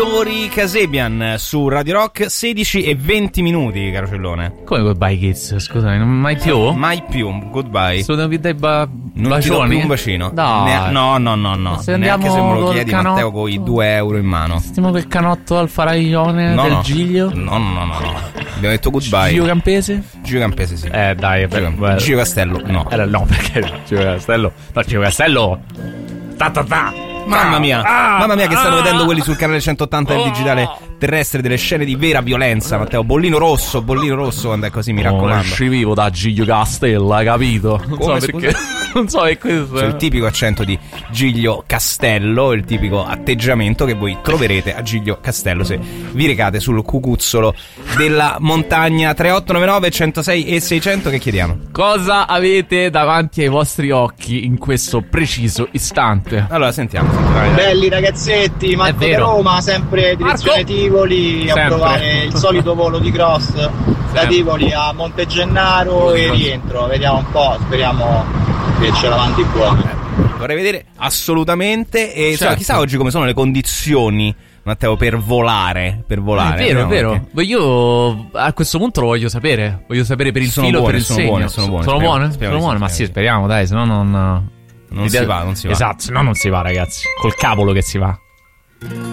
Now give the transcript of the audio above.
Fiori Kasabian su Radio Rock, 16 e 20 minuti, caro Cellone. Come Goodbye Kids? Scusami, non mai più? Mai più, goodbye. Non vi dai non ti do più un bacino. No. Se neanche se me lo chiedi, Matteo, con i 2 euro in mano. Stiamo quel canotto al faraglione del Giglio. No. Abbiamo detto goodbye. Gio Campese? Gio Campese, sì. Dai, Gio Castello, no. No, perché Gio Castello? No, Gio Castello. Mamma mia, che stanno vedendo quelli sul canale 180 del digitale terrestre, delle scene di vera violenza, Matteo. Bollino rosso quando è così, mi raccomando. Ci vivo da Giglio Castello, hai capito? Non so perché. Non so, è questo. C'è il tipico accento di Giglio Castello, il tipico atteggiamento che voi troverete a Giglio Castello se vi recate sul cucuzzolo della montagna. 3899 106 e 600. Che chiediamo? Cosa avete davanti ai vostri occhi in questo preciso istante? Allora, sentiamo. Belli ragazzetti, Marco da Roma, sempre direzione Tivoli, a provare il solito volo di cross da Tivoli a Monte Gennaro e rientro. Vediamo un po', speriamo che ce l'avanti buono. Vorrei vedere assolutamente. E chissà oggi come sono le condizioni, Matteo, per volare. È vero. Io a questo punto lo voglio sapere. Voglio sapere per il filo e per il segno. Sono buone? Ma sì, speriamo, dai, se no non si va. Esatto, se no non si va, ragazzi. Col cavolo che si va.